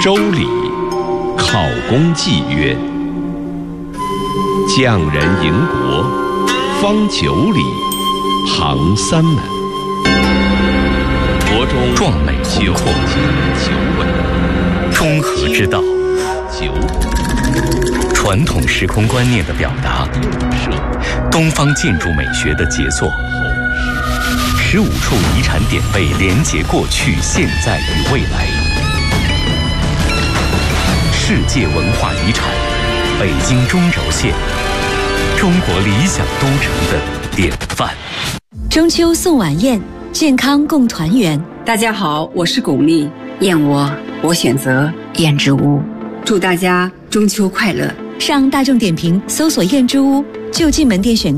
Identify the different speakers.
Speaker 1: 周礼，考公祭曰：匠人迎国，方9里，行3门。国中
Speaker 2: 壮美宏阔
Speaker 1: 9尾，
Speaker 2: 中和之道，传统时空观念的表达，东方建筑美学的杰作，15处遗产点位连结过去、现在与未来。世界文化遗产，北京中轴线，中国理想都城的典范。
Speaker 3: 中秋送晚宴，健康共团圆。
Speaker 4: 大家好，我是巩俐。燕窝，我选择燕之屋。祝大家中秋快乐！
Speaker 3: 上大众点评搜索燕之屋，就近门店选购。